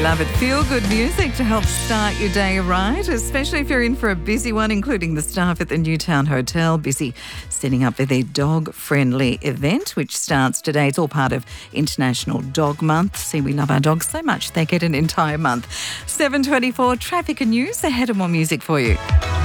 love it. Feel good music to help start your day right, especially if you're in for a busy one, including the staff at the Newtown Hotel, busy setting up for their dog-friendly event, which starts today. It's all part of International Dog Month. See, we love our dogs so much, they get an entire month. 7:24, traffic and news. Ahead of more music for you.